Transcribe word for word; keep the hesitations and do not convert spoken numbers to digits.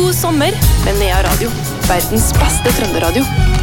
God sommer med Nea Radio. Verdens beste trønderadio.